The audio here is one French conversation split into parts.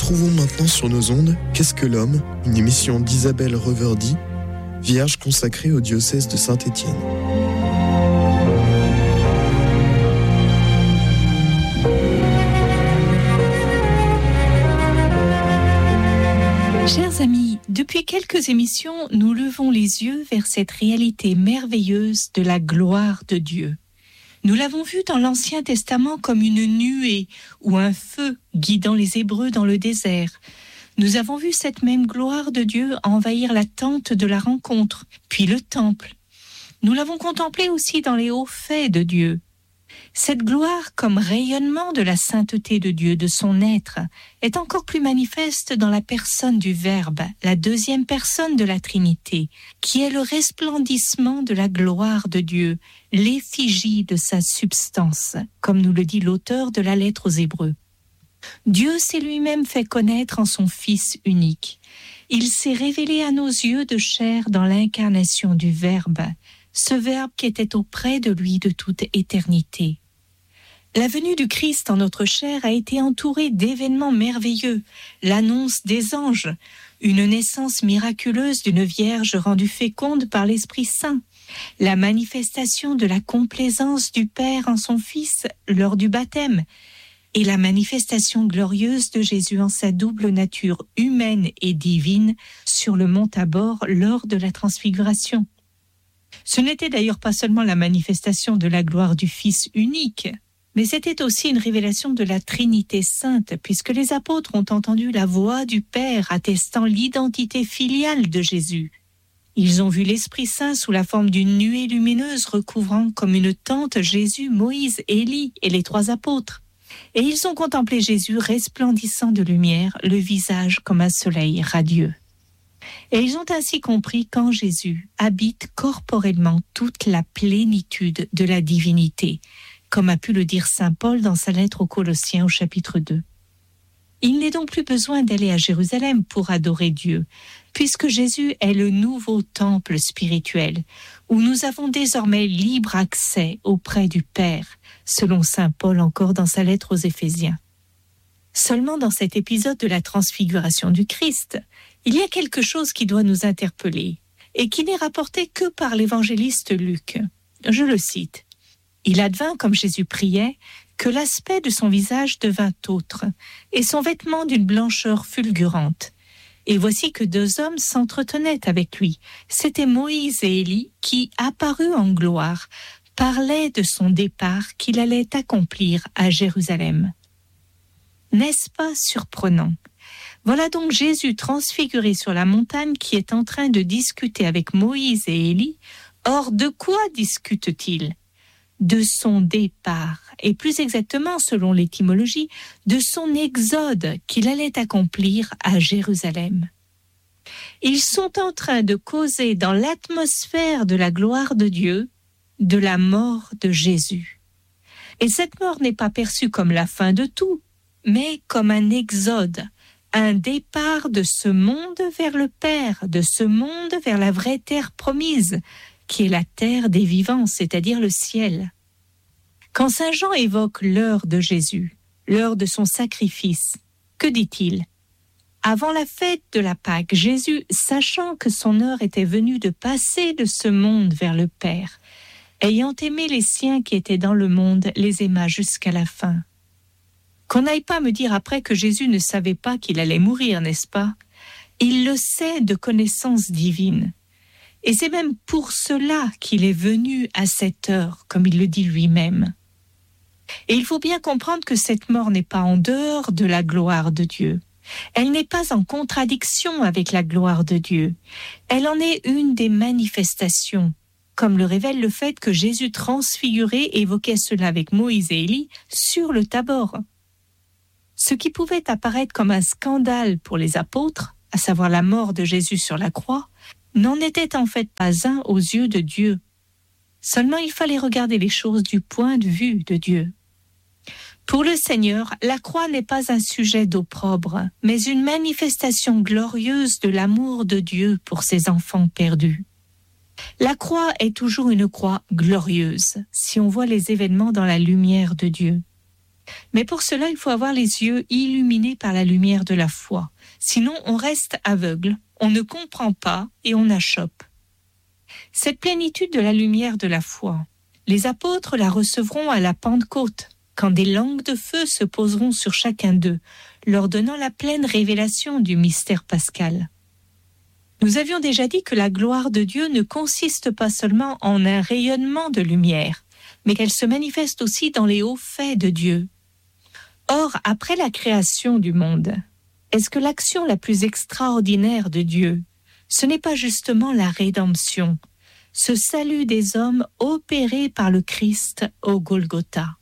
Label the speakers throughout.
Speaker 1: Retrouvons maintenant sur nos ondes Qu'est-ce que l'homme, une émission d'Isabelle Reverdy, vierge consacrée au diocèse de Saint-Étienne.
Speaker 2: Chers amis, depuis quelques émissions, nous levons les yeux vers cette réalité merveilleuse de la gloire de Dieu. Nous l'avons vu dans l'Ancien Testament comme une nuée ou un feu guidant les Hébreux dans le désert. Nous avons vu cette même gloire de Dieu envahir la tente de la rencontre, puis le temple. Nous l'avons contemplée aussi dans les hauts faits de Dieu. Cette gloire, comme rayonnement de la sainteté de Dieu, de son être, est encore plus manifeste dans la personne du Verbe, la deuxième personne de la Trinité, qui est le resplendissement de la gloire de Dieu, l'effigie de sa substance, comme nous le dit l'auteur de la lettre aux Hébreux. Dieu s'est lui-même fait connaître en son Fils unique. Il s'est révélé à nos yeux de chair dans l'incarnation du Verbe, ce Verbe qui était auprès de lui de toute éternité. La venue du Christ en notre chair a été entourée d'événements merveilleux, l'annonce des anges, une naissance miraculeuse d'une Vierge rendue féconde par l'Esprit Saint, la manifestation de la complaisance du Père en son Fils lors du baptême, et la manifestation glorieuse de Jésus en sa double nature humaine et divine sur le mont Tabor lors de la transfiguration. Ce n'était d'ailleurs pas seulement la manifestation de la gloire du Fils unique, mais c'était aussi une révélation de la Trinité sainte, puisque les apôtres ont entendu la voix du Père attestant l'identité filiale de Jésus. Ils ont vu l'Esprit Saint sous la forme d'une nuée lumineuse recouvrant comme une tente Jésus, Moïse, Élie et les 3 apôtres. Et ils ont contemplé Jésus resplendissant de lumière, le visage comme un soleil radieux. Et ils ont ainsi compris qu'en Jésus habite corporellement toute la plénitude de la divinité, comme a pu le dire saint Paul dans sa lettre aux Colossiens au chapitre 2. Il n'est donc plus besoin d'aller à Jérusalem pour adorer Dieu, puisque Jésus est le nouveau temple spirituel, où nous avons désormais libre accès auprès du Père, selon saint Paul encore dans sa lettre aux Éphésiens. Seulement dans cet épisode de la transfiguration du Christ, il y a quelque chose qui doit nous interpeller et qui n'est rapporté que par l'évangéliste Luc. Je le cite. « Il advint, comme Jésus priait, que l'aspect de son visage devint autre, et son vêtement d'une blancheur fulgurante. Et voici que 2 hommes s'entretenaient avec lui. C'étaient Moïse et Élie qui, apparus en gloire, parlaient de son départ qu'il allait accomplir à Jérusalem. » N'est-ce pas surprenant ? Voilà donc Jésus transfiguré sur la montagne qui est en train de discuter avec Moïse et Élie. Or, de quoi discute-t-il ? De son départ, et plus exactement, selon l'étymologie, de son exode qu'il allait accomplir à Jérusalem. Ils sont en train de causer dans l'atmosphère de la gloire de Dieu, de la mort de Jésus. Et cette mort n'est pas perçue comme la fin de tout, mais comme un exode, un départ de ce monde vers le Père, de ce monde vers la vraie terre promise, qui est la terre des vivants, c'est-à-dire le ciel. Quand saint Jean évoque l'heure de Jésus, l'heure de son sacrifice, que dit-il ? Avant la fête de la Pâque, Jésus, sachant que son heure était venue de passer de ce monde vers le Père, ayant aimé les siens qui étaient dans le monde, les aima jusqu'à la fin. Qu'on n'aille pas me dire après que Jésus ne savait pas qu'il allait mourir, n'est-ce pas ? Il le sait de connaissance divine. Et c'est même pour cela qu'il est venu à cette heure, comme il le dit lui-même. Et il faut bien comprendre que cette mort n'est pas en dehors de la gloire de Dieu. Elle n'est pas en contradiction avec la gloire de Dieu. Elle en est une des manifestations, comme le révèle le fait que Jésus transfiguré évoquait cela avec Moïse et Élie sur le Tabor. Ce qui pouvait apparaître comme un scandale pour les apôtres, à savoir la mort de Jésus sur la croix, n'en était en fait pas un aux yeux de Dieu. Seulement il fallait regarder les choses du point de vue de Dieu. Pour le Seigneur, la croix n'est pas un sujet d'opprobre, mais une manifestation glorieuse de l'amour de Dieu pour ses enfants perdus. La croix est toujours une croix glorieuse, si on voit les événements dans la lumière de Dieu. Mais pour cela, il faut avoir les yeux illuminés par la lumière de la foi. Sinon, on reste aveugle, on ne comprend pas et on achoppe. Cette plénitude de la lumière de la foi, les apôtres la recevront à la Pentecôte, quand des langues de feu se poseront sur chacun d'eux, leur donnant la pleine révélation du mystère pascal. Nous avions déjà dit que la gloire de Dieu ne consiste pas seulement en un rayonnement de lumière, mais qu'elle se manifeste aussi dans les hauts faits de Dieu. Or, après la création du monde, est-ce que l'action la plus extraordinaire de Dieu, ce n'est pas justement la rédemption, ce salut des hommes opéré par le Christ au Golgotha?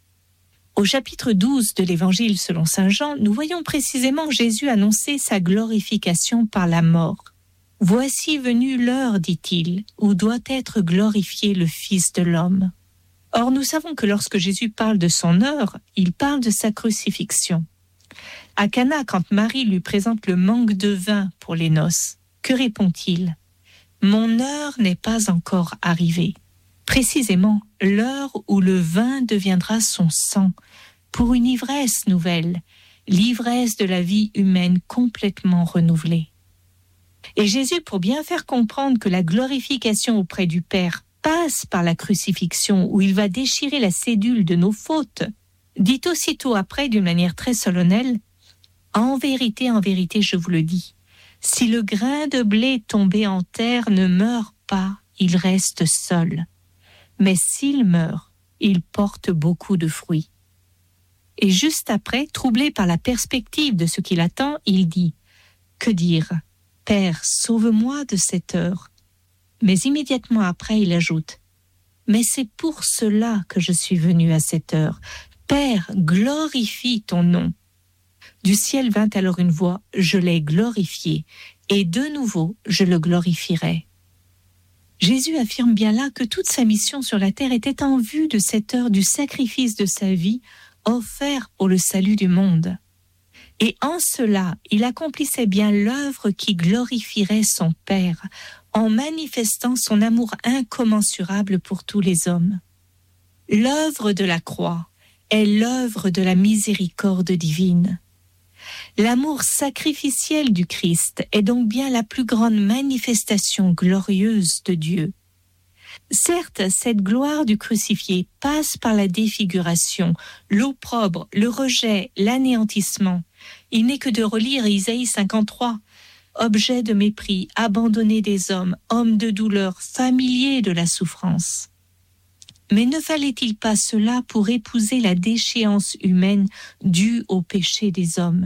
Speaker 2: Au chapitre 12 de l'Évangile selon saint Jean, nous voyons précisément Jésus annoncer sa glorification par la mort. « Voici venue l'heure, dit-il, où doit être glorifié le Fils de l'homme. » Or, nous savons que lorsque Jésus parle de son heure, il parle de sa crucifixion. À Cana, quand Marie lui présente le manque de vin pour les noces, que répond-il ? « Mon heure n'est pas encore arrivée. » Précisément, l'heure où le vin deviendra son sang, pour une ivresse nouvelle, l'ivresse de la vie humaine complètement renouvelée. Et Jésus, pour bien faire comprendre que la glorification auprès du Père passe par la crucifixion où il va déchirer la cédule de nos fautes, dit aussitôt après d'une manière très solennelle, « En vérité, je vous le dis, si le grain de blé tombé en terre ne meurt pas, il reste seul. Mais s'il meurt, il porte beaucoup de fruits. » Et juste après, troublé par la perspective de ce qui l'attend, il dit, « Que dire ? Père, sauve-moi de cette heure. » Mais immédiatement après, il ajoute, « Mais c'est pour cela que je suis venu à cette heure. Père, glorifie ton nom. » Du ciel vint alors une voix, « Je l'ai glorifié, et de nouveau je le glorifierai. » Jésus affirme bien là que toute sa mission sur la terre était en vue de cette heure du sacrifice de sa vie offert pour le salut du monde. Et en cela, il accomplissait bien l'œuvre qui glorifierait son Père, en manifestant son amour incommensurable pour tous les hommes. L'œuvre de la croix est l'œuvre de la miséricorde divine. L'amour sacrificiel du Christ est donc bien la plus grande manifestation glorieuse de Dieu. Certes, cette gloire du crucifié passe par la défiguration, l'opprobre, le rejet, l'anéantissement. Il n'est que de relire Isaïe 53, objet de mépris, abandonné des hommes, homme de douleur, familier de la souffrance. Mais ne fallait-il pas cela pour épouser la déchéance humaine due au péché des hommes ?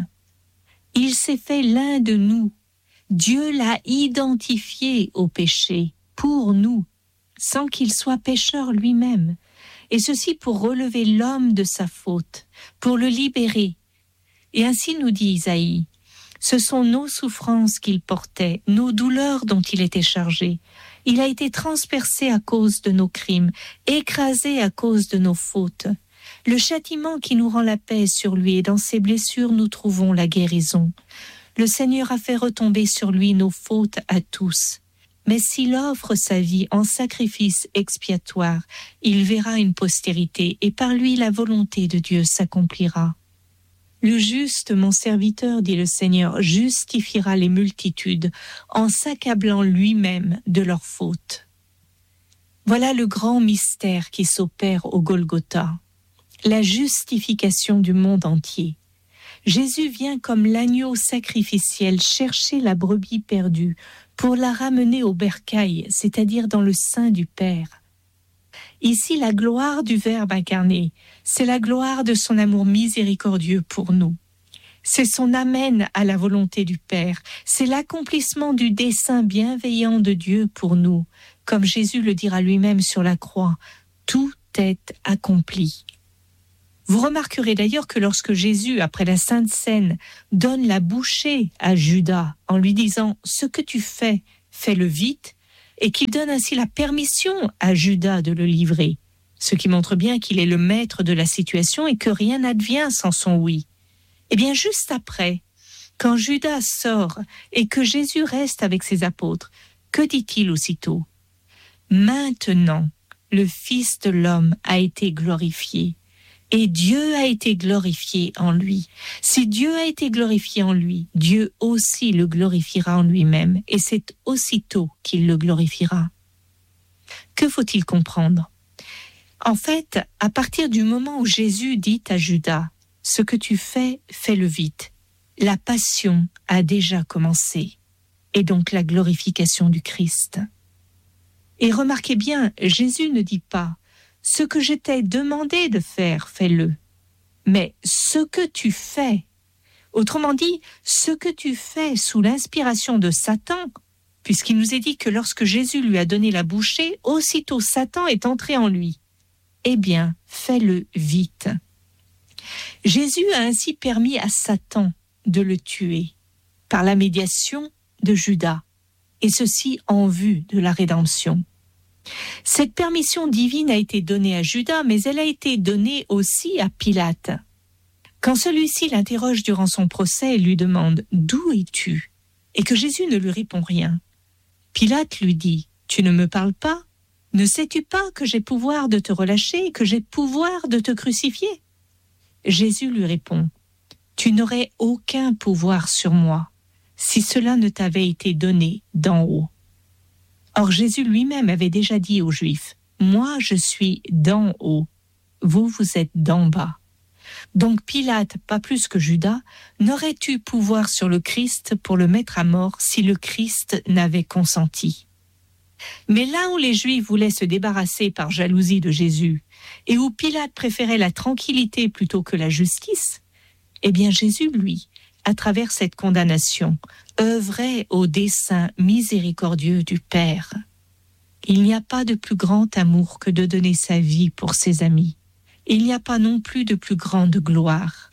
Speaker 2: Il s'est fait l'un de nous. Dieu l'a identifié au péché, pour nous, sans qu'il soit pécheur lui-même, et ceci pour relever l'homme de sa faute, pour le libérer. Et ainsi nous dit Isaïe, « Ce sont nos souffrances qu'il portait, nos douleurs dont il était chargé. Il a été transpercé à cause de nos crimes, écrasé à cause de nos fautes. Le châtiment qui nous rend la paix sur lui, et dans ses blessures nous trouvons la guérison. Le Seigneur a fait retomber sur lui nos fautes à tous. Mais s'il offre sa vie en sacrifice expiatoire, il verra une postérité, et par lui la volonté de Dieu s'accomplira. Le juste, mon serviteur, dit le Seigneur, justifiera les multitudes en s'accablant lui-même de leurs fautes. » Voilà le grand mystère qui s'opère au Golgotha, la justification du monde entier. Jésus vient comme l'agneau sacrificiel chercher la brebis perdue pour la ramener au bercail, c'est-à-dire dans le sein du Père. Ici, la gloire du Verbe incarné, c'est la gloire de son amour miséricordieux pour nous. C'est son amène à la volonté du Père, c'est l'accomplissement du dessein bienveillant de Dieu pour nous. Comme Jésus le dira lui-même sur la croix, tout est accompli. Vous remarquerez d'ailleurs que lorsque Jésus, après la Sainte Seine, donne la bouchée à Judas en lui disant « Ce que tu fais, fais-le vite », et qu'il donne ainsi la permission à Judas de le livrer, ce qui montre bien qu'il est le maître de la situation et que rien n'advient sans son oui. Eh bien, juste après, quand Judas sort et que Jésus reste avec ses apôtres, que dit-il aussitôt ? « Maintenant, le Fils de l'homme a été glorifié, et Dieu a été glorifié en lui. Si Dieu a été glorifié en lui, Dieu aussi le glorifiera en lui-même, et c'est aussitôt qu'il le glorifiera. Que faut-il comprendre ? En fait, à partir du moment où Jésus dit à Judas « Ce que tu fais, fais-le vite », la passion a déjà commencé, et donc la glorification du Christ. Et remarquez bien, Jésus ne dit pas « Ce que je t'ai demandé de faire, fais-le », mais « ce que tu fais ». Autrement dit, ce que tu fais sous l'inspiration de Satan, puisqu'il nous est dit que lorsque Jésus lui a donné la bouchée, aussitôt Satan est entré en lui. Eh bien, fais-le vite. Jésus a ainsi permis à Satan de le tuer par la médiation de Judas, et ceci en vue de la rédemption. Cette permission divine a été donnée à Judas, mais elle a été donnée aussi à Pilate. Quand celui-ci l'interroge durant son procès et lui demande « D'où es-tu » et que Jésus ne lui répond rien, Pilate lui dit « Tu ne me parles pas ? Ne sais-tu pas que j'ai pouvoir de te relâcher et que j'ai pouvoir de te crucifier ?» Jésus lui répond « Tu n'aurais aucun pouvoir sur moi si cela ne t'avait été donné d'en haut. » Or Jésus lui-même avait déjà dit aux Juifs « Moi je suis d'en haut, vous êtes d'en bas. » Donc Pilate, pas plus que Judas, n'aurait eu pouvoir sur le Christ pour le mettre à mort si le Christ n'avait consenti. Mais là où les Juifs voulaient se débarrasser par jalousie de Jésus et où Pilate préférait la tranquillité plutôt que la justice, eh bien Jésus, lui, à travers cette condamnation, œuvrait au dessein miséricordieux du Père. Il n'y a pas de plus grand amour que de donner sa vie pour ses amis. Il n'y a pas non plus de plus grande gloire.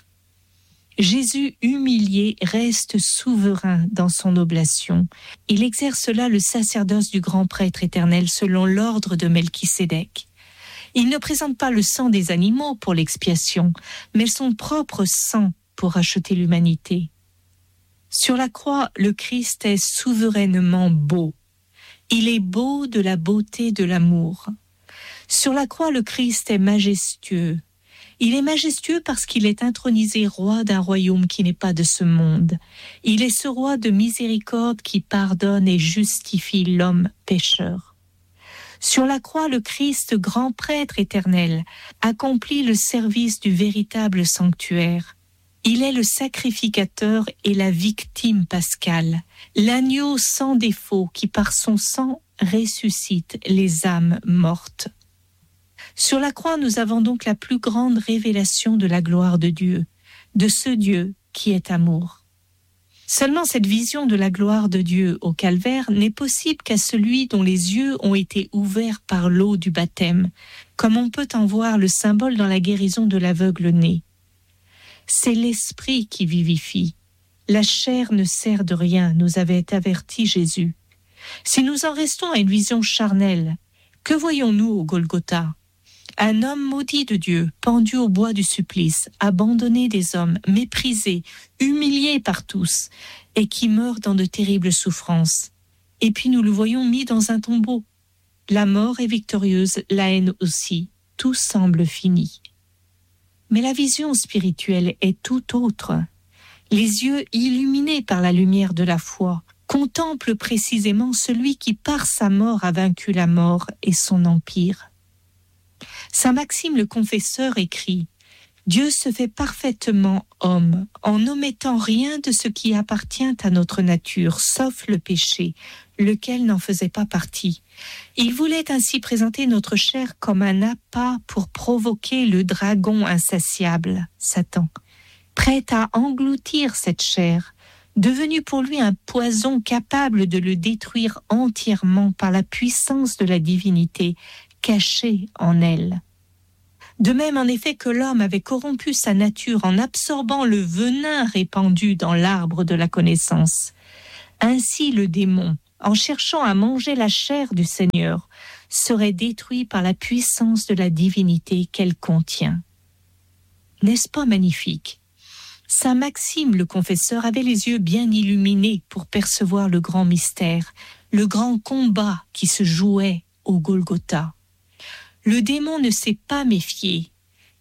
Speaker 2: Jésus humilié reste souverain dans son oblation. Il exerce là le sacerdoce du grand prêtre éternel selon l'ordre de Melchisédek. Il ne présente pas le sang des animaux pour l'expiation, mais son propre sang pour racheter l'humanité. Sur la croix, le Christ est souverainement beau. Il est beau de la beauté de l'amour. Sur la croix, le Christ est majestueux. Il est majestueux parce qu'il est intronisé roi d'un royaume qui n'est pas de ce monde. Il est ce roi de miséricorde qui pardonne et justifie l'homme pécheur. Sur la croix, le Christ, grand prêtre éternel, accomplit le service du véritable sanctuaire. Il est le sacrificateur et la victime pascale, l'agneau sans défaut qui par son sang ressuscite les âmes mortes. Sur la croix, nous avons donc la plus grande révélation de la gloire de Dieu, de ce Dieu qui est amour. Seulement cette vision de la gloire de Dieu au calvaire n'est possible qu'à celui dont les yeux ont été ouverts par l'eau du baptême, comme on peut en voir le symbole dans la guérison de l'aveugle-né. C'est l'esprit qui vivifie. La chair ne sert de rien, nous avait averti Jésus. Si nous en restons à une vision charnelle, que voyons-nous au Golgotha ? Un homme maudit de Dieu, pendu au bois du supplice, abandonné des hommes, méprisé, humilié par tous, et qui meurt dans de terribles souffrances. Et puis nous le voyons mis dans un tombeau. La mort est victorieuse, la haine aussi, tout semble fini. Mais la vision spirituelle est tout autre. Les yeux illuminés par la lumière de la foi contemplent précisément celui qui par sa mort a vaincu la mort et son empire. Saint Maxime le Confesseur écrit « Dieu se fait parfaitement homme, en n'omettant rien de ce qui appartient à notre nature, sauf le péché, lequel n'en faisait pas partie. Il voulait ainsi présenter notre chair comme un appât pour provoquer le dragon insatiable, Satan, prêt à engloutir cette chair, devenu pour lui un poison capable de le détruire entièrement par la puissance de la divinité cachée en elle. De même, en effet, que l'homme avait corrompu sa nature en absorbant le venin répandu dans l'arbre de la connaissance, ainsi le démon, en cherchant à manger la chair du Seigneur, serait détruit par la puissance de la divinité qu'elle contient. N'est-ce pas magnifique ? Saint Maxime le Confesseur avait les yeux bien illuminés pour percevoir le grand mystère, le grand combat qui se jouait au Golgotha. Le démon ne s'est pas méfié.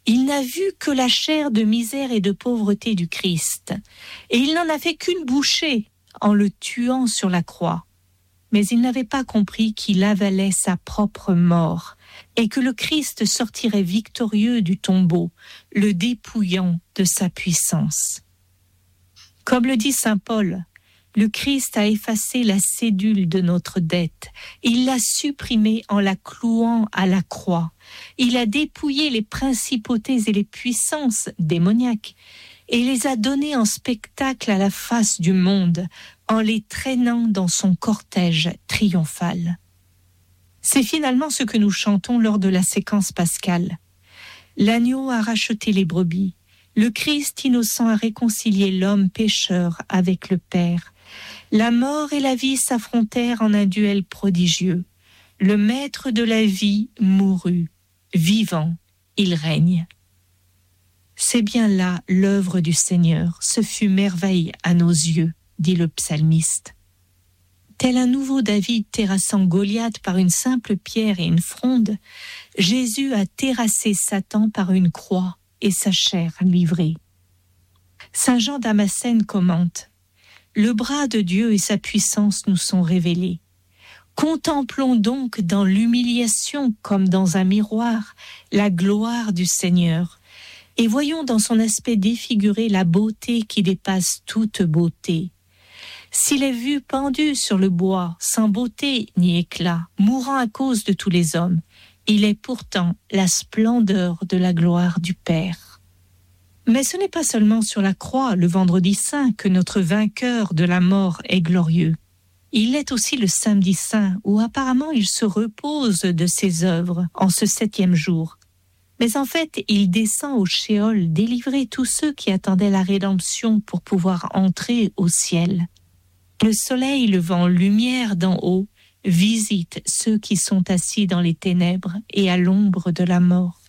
Speaker 2: Il n'a vu que la chair de misère et de pauvreté du Christ, et il n'en a fait qu'une bouchée en le tuant sur la croix. Mais il n'avait pas compris qu'il avalait sa propre mort, et que le Christ sortirait victorieux du tombeau, le dépouillant de sa puissance. Comme le dit saint Paul, le Christ a effacé la cédule de notre dette. Il l'a supprimée en la clouant à la croix. Il a dépouillé les principautés et les puissances démoniaques et les a données en spectacle à la face du monde en les traînant dans son cortège triomphal. C'est finalement ce que nous chantons lors de la séquence pascale. L'agneau a racheté les brebis. Le Christ innocent a réconcilié l'homme pécheur avec le Père. La mort et la vie s'affrontèrent en un duel prodigieux. Le maître de la vie mourut. Vivant, il règne. C'est bien là l'œuvre du Seigneur. Ce fut merveille à nos yeux, dit le psalmiste. Tel un nouveau David terrassant Goliath par une simple pierre et une fronde, Jésus a terrassé Satan par une croix et sa chair livrée. Saint Jean Damascène commente : le bras de Dieu et sa puissance nous sont révélés. Contemplons donc dans l'humiliation comme dans un miroir la gloire du Seigneur et voyons dans son aspect défiguré la beauté qui dépasse toute beauté. S'il est vu pendu sur le bois, sans beauté ni éclat, mourant à cause de tous les hommes, il est pourtant la splendeur de la gloire du Père. Mais ce n'est pas seulement sur la croix, le vendredi saint, que notre vainqueur de la mort est glorieux. Il l'est aussi le samedi saint, où apparemment il se repose de ses œuvres en ce 7e jour. Mais en fait, il descend au Shéol délivrer tous ceux qui attendaient la rédemption pour pouvoir entrer au ciel. Le soleil levant lumière d'en haut visite ceux qui sont assis dans les ténèbres et à l'ombre de la mort.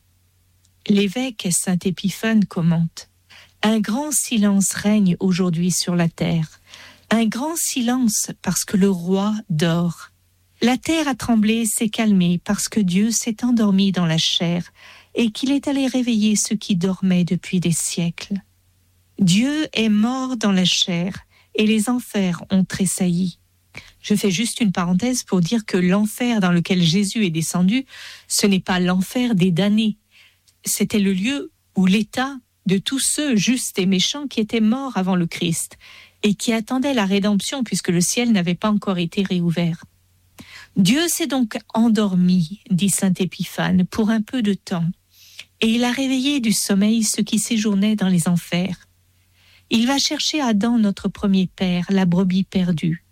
Speaker 2: L'évêque saint Épiphane commente : un grand silence règne aujourd'hui sur la terre. Un grand silence parce que le roi dort. La terre a tremblé et s'est calmée parce que Dieu s'est endormi dans la chair et qu'il est allé réveiller ceux qui dormaient depuis des siècles. Dieu est mort dans la chair et les enfers ont tressailli. Je fais juste une parenthèse pour dire que l'enfer dans lequel Jésus est descendu, ce n'est pas l'enfer des damnés. C'était le lieu où l'état de tous ceux justes et méchants qui étaient morts avant le Christ et qui attendaient la rédemption puisque le ciel n'avait pas encore été réouvert. Dieu s'est donc endormi, dit saint Épiphane, pour un peu de temps, et il a réveillé du sommeil ceux qui séjournaient dans les enfers. Il va chercher Adam, notre premier père, la brebis perdue.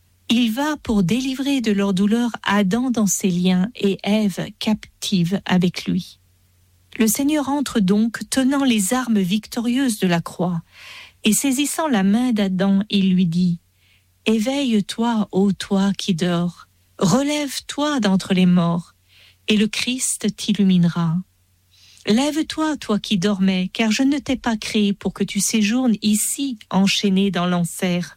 Speaker 2: Il va pour délivrer de leur douleur Adam dans ses liens et Ève captive avec lui. Le Seigneur entre donc, tenant les armes victorieuses de la croix, et saisissant la main d'Adam, il lui dit : « Éveille-toi, ô toi qui dors, relève-toi d'entre les morts, et le Christ t'illuminera. Lève-toi, toi qui dormais, car je ne t'ai pas créé pour que tu séjournes ici, enchaîné dans l'enfer.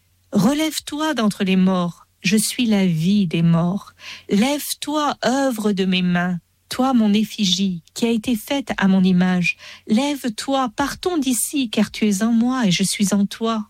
Speaker 2: Relève-toi d'entre les morts, je suis la vie des morts. Lève-toi, œuvre de mes mains, toi mon effigie, qui a été faite à mon image. Lève-toi, partons d'ici, car tu es en moi et je suis en toi.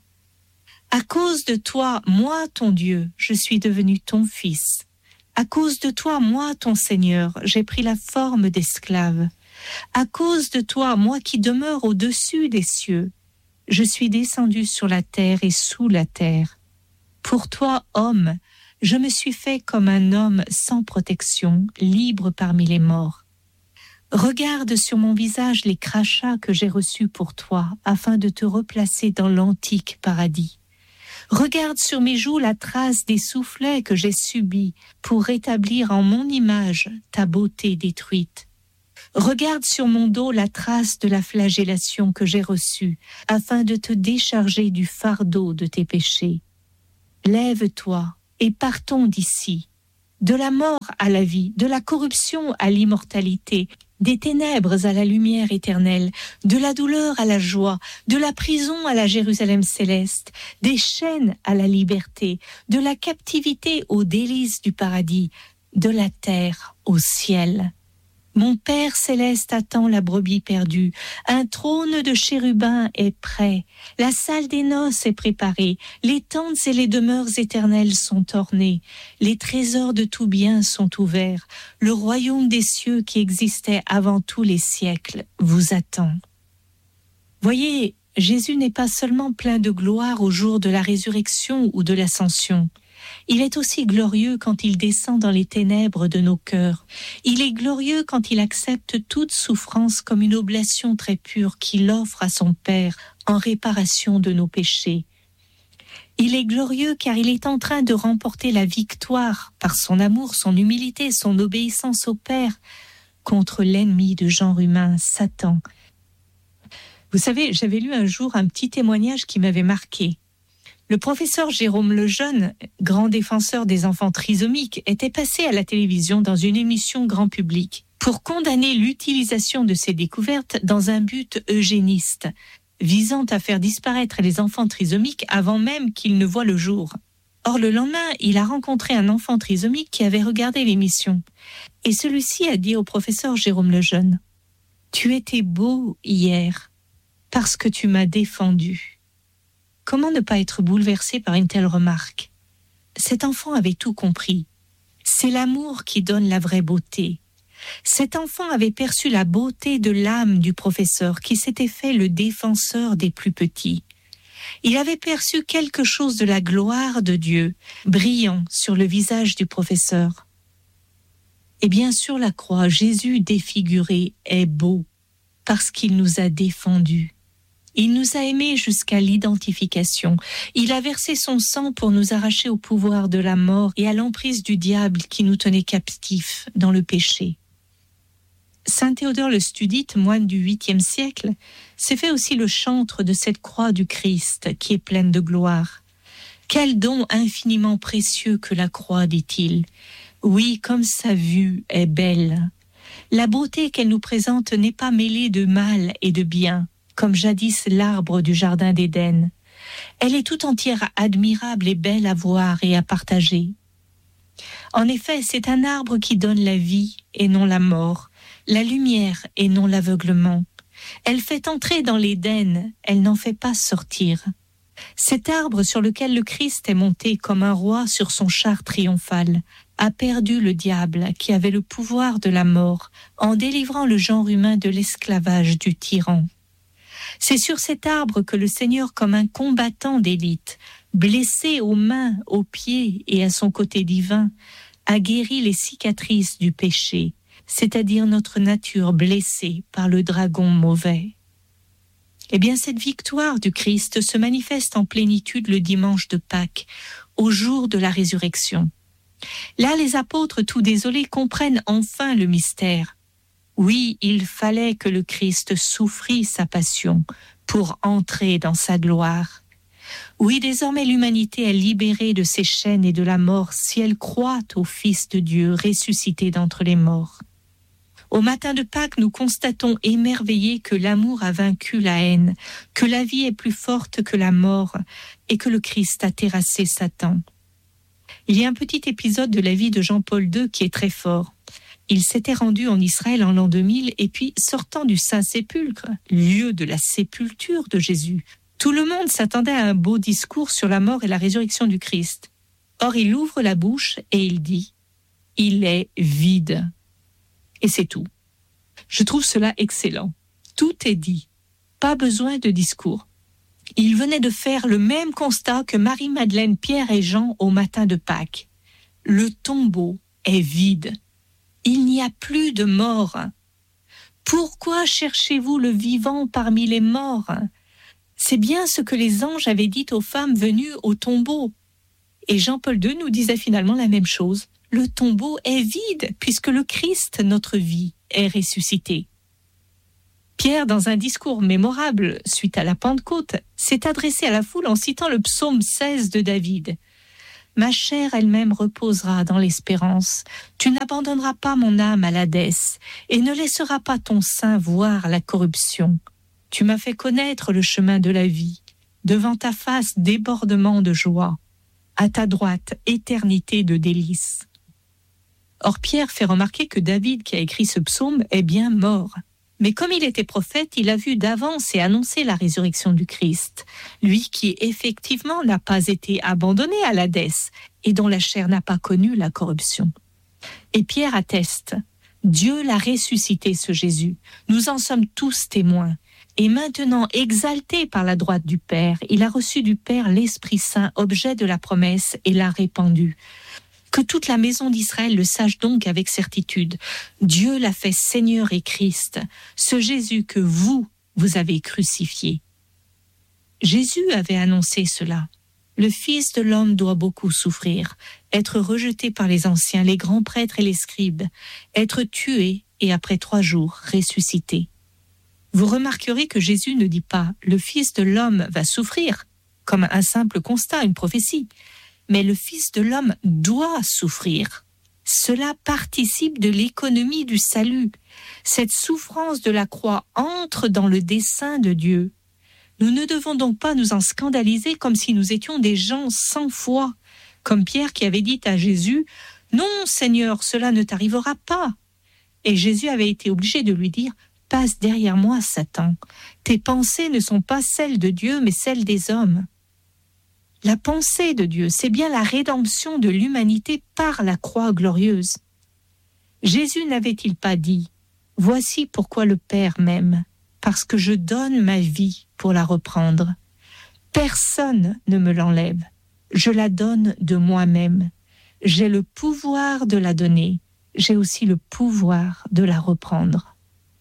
Speaker 2: À cause de toi, moi ton Dieu, je suis devenu ton fils. À cause de toi, moi ton Seigneur, j'ai pris la forme d'esclave. À cause de toi, moi qui demeure au-dessus des cieux, je suis descendu sur la terre et sous la terre. Pour toi, homme, je me suis fait comme un homme sans protection, libre parmi les morts. Regarde sur mon visage les crachats que j'ai reçus pour toi, afin de te replacer dans l'antique paradis. Regarde sur mes joues la trace des soufflets que j'ai subis pour rétablir en mon image ta beauté détruite. Regarde sur mon dos la trace de la flagellation que j'ai reçue, afin de te décharger du fardeau de tes péchés. Lève-toi et partons d'ici, de la mort à la vie, de la corruption à l'immortalité, des ténèbres à la lumière éternelle, de la douleur à la joie, de la prison à la Jérusalem céleste, des chaînes à la liberté, de la captivité aux délices du paradis, de la terre au ciel. Mon Père céleste attend la brebis perdue. Un trône de chérubins est prêt. La salle des noces est préparée. Les tentes et les demeures éternelles sont ornées. Les trésors de tout bien sont ouverts. Le royaume des cieux qui existait avant tous les siècles vous attend. Voyez, Jésus n'est pas seulement plein de gloire au jour de la résurrection ou de l'ascension. Il est aussi glorieux quand il descend dans les ténèbres de nos cœurs. Il est glorieux quand il accepte toute souffrance comme une oblation très pure qu'il offre à son Père en réparation de nos péchés. Il est glorieux car il est en train de remporter la victoire par son amour, son humilité, son obéissance au Père contre l'ennemi de genre humain, Satan. Vous savez, j'avais lu un jour un petit témoignage qui m'avait marqué. Le professeur Jérôme Lejeune, grand défenseur des enfants trisomiques, était passé à la télévision dans une émission grand public pour condamner l'utilisation de ces découvertes dans un but eugéniste, visant à faire disparaître les enfants trisomiques avant même qu'ils ne voient le jour. Or, le lendemain, il a rencontré un enfant trisomique qui avait regardé l'émission. Et celui-ci a dit au professeur Jérôme Lejeune : « Tu étais beau hier parce que tu m'as défendu. » Comment ne pas être bouleversé par une telle remarque ? Cet enfant avait tout compris. C'est l'amour qui donne la vraie beauté. Cet enfant avait perçu la beauté de l'âme du professeur qui s'était fait le défenseur des plus petits. Il avait perçu quelque chose de la gloire de Dieu brillant sur le visage du professeur. Et bien sur la croix, Jésus défiguré est beau parce qu'il nous a défendus. Il nous a aimés jusqu'à l'identification. Il a versé son sang pour nous arracher au pouvoir de la mort et à l'emprise du diable qui nous tenait captifs dans le péché. Saint Théodore le Studite, moine du 8e siècle, s'est fait aussi le chantre de cette croix du Christ qui est pleine de gloire. Quel don infiniment précieux que la croix, dit-il. Oui, comme sa vue est belle. La beauté qu'elle nous présente n'est pas mêlée de mal et de bien, comme jadis l'arbre du jardin d'Éden. Elle est tout entière admirable et belle à voir et à partager. En effet, c'est un arbre qui donne la vie et non la mort, la lumière et non l'aveuglement. Elle fait entrer dans l'Éden, elle n'en fait pas sortir. Cet arbre sur lequel le Christ est monté comme un roi sur son char triomphal a perdu le diable qui avait le pouvoir de la mort en délivrant le genre humain de l'esclavage du tyran. C'est sur cet arbre que le Seigneur, comme un combattant d'élite, blessé aux mains, aux pieds et à son côté divin, a guéri les cicatrices du péché, c'est-à-dire notre nature blessée par le dragon mauvais. Eh bien, cette victoire du Christ se manifeste en plénitude le dimanche de Pâques, au jour de la résurrection. Là, les apôtres, tout désolés, comprennent enfin le mystère. Oui, il fallait que le Christ souffrît sa passion pour entrer dans sa gloire. Oui, désormais l'humanité est libérée de ses chaînes et de la mort si elle croit au Fils de Dieu ressuscité d'entre les morts. Au matin de Pâques, nous constatons émerveillés que l'amour a vaincu la haine, que la vie est plus forte que la mort et que le Christ a terrassé Satan. Il y a un petit épisode de la vie de Jean-Paul II qui est très fort. Il s'était rendu en Israël en l'an 2000 et puis, sortant du Saint-Sépulcre, lieu de la sépulture de Jésus, tout le monde s'attendait à un beau discours sur la mort et la résurrection du Christ. Or, il ouvre la bouche et il dit « Il est vide ». Et c'est tout. Je trouve cela excellent. Tout est dit. Pas besoin de discours. Il venait de faire le même constat que Marie-Madeleine, Pierre et Jean au matin de Pâques. Le tombeau est vide. Il n'y a plus de mort. Pourquoi cherchez-vous le vivant parmi les morts ? C'est bien ce que les anges avaient dit aux femmes venues au tombeau. Et Jean-Paul II nous disait finalement la même chose. Le tombeau est vide puisque le Christ, notre vie, est ressuscité. Pierre, dans un discours mémorable suite à la Pentecôte, s'est adressé à la foule en citant le psaume 16 de David. « Ma chair elle-même reposera dans l'espérance. Tu n'abandonneras pas mon âme à l'Hadès et ne laisseras pas ton sein voir la corruption. Tu m'as fait connaître le chemin de la vie. Devant ta face, débordement de joie. À ta droite, éternité de délices. » Or, Pierre fait remarquer que David, qui a écrit ce psaume, est bien mort. Mais comme il était prophète, il a vu d'avance et annoncé la résurrection du Christ, lui qui effectivement n'a pas été abandonné à l'Hadès et dont la chair n'a pas connu la corruption. Et Pierre atteste, Dieu l'a ressuscité, ce Jésus. Nous en sommes tous témoins. Et maintenant, exalté par la droite du Père, il a reçu du Père l'Esprit Saint, objet de la promesse, et l'a répandu. Que toute la maison d'Israël le sache donc avec certitude. Dieu l'a fait Seigneur et Christ, ce Jésus que vous avez crucifié. Jésus avait annoncé cela. Le Fils de l'homme doit beaucoup souffrir, être rejeté par les anciens, les grands prêtres et les scribes, être tué et après 3 jours ressuscité. Vous remarquerez que Jésus ne dit pas « le Fils de l'homme va souffrir » comme un simple constat, une prophétie. Mais le Fils de l'homme doit souffrir. Cela participe de l'économie du salut. Cette souffrance de la croix entre dans le dessein de Dieu. Nous ne devons donc pas nous en scandaliser comme si nous étions des gens sans foi, comme Pierre qui avait dit à Jésus « Non, Seigneur, cela ne t'arrivera pas ». Et Jésus avait été obligé de lui dire « Passe derrière moi, Satan. Tes pensées ne sont pas celles de Dieu, mais celles des hommes. » La pensée de Dieu, c'est bien la rédemption de l'humanité par la croix glorieuse. Jésus n'avait-il pas dit « Voici pourquoi le Père m'aime, parce que je donne ma vie pour la reprendre. Personne ne me l'enlève, je la donne de moi-même. J'ai le pouvoir de la donner, j'ai aussi le pouvoir de la reprendre. »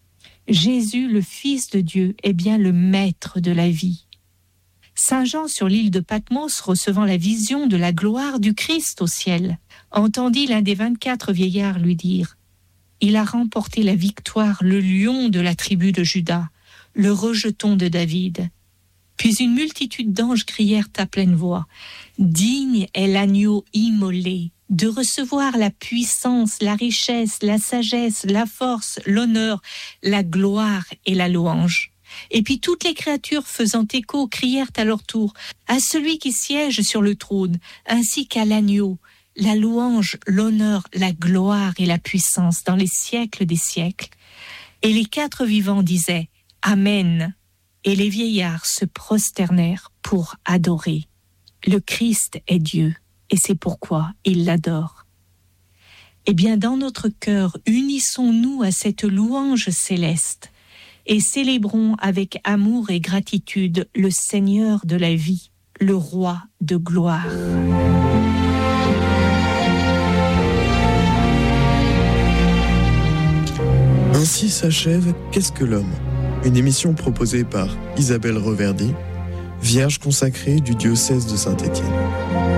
Speaker 2: Jésus, le Fils de Dieu, est bien le maître de la vie. Saint Jean, sur l'île de Patmos, recevant la vision de la gloire du Christ au ciel, entendit l'un des 24 vieillards lui dire « Il a remporté la victoire, le lion de la tribu de Juda, le rejeton de David. » Puis une multitude d'anges crièrent à pleine voix « Digne est l'agneau immolé de recevoir la puissance, la richesse, la sagesse, la force, l'honneur, la gloire et la louange. » Et puis toutes les créatures faisant écho crièrent à leur tour à celui qui siège sur le trône, ainsi qu'à l'agneau, la louange, l'honneur, la gloire et la puissance dans les siècles des siècles. Et les 4 vivants disaient « Amen ». Et les vieillards se prosternèrent pour adorer. Le Christ est Dieu, et c'est pourquoi ils l'adorent. Eh bien, dans notre cœur, unissons-nous à cette louange céleste, et célébrons avec amour et gratitude le Seigneur de la vie, le Roi de gloire.
Speaker 1: Ainsi s'achève Qu'est-ce que l'homme ? Une émission proposée par Isabelle Reverdy, vierge consacrée du diocèse de Saint-Étienne.